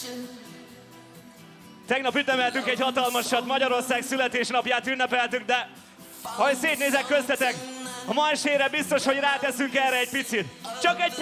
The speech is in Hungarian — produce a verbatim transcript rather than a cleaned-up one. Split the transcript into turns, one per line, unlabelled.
Tegnap ünnepeltünk egy hatalmasat, Magyarország születésnapját ünnepeltük, de ha szétnézek köztetek, a ma esére biztos, hogy ráteszünk erre egy picit. Csak egy picit.